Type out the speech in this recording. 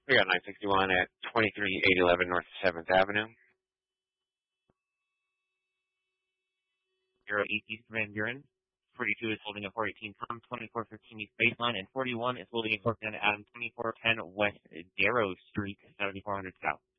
We got 961 at 23811 North 7th Avenue. 08 East Van Buren. 42 is holding a 418 from 2415 East Baseline, and 41 is holding a 410 Adam 2410 West Darrow Street, 7400 South.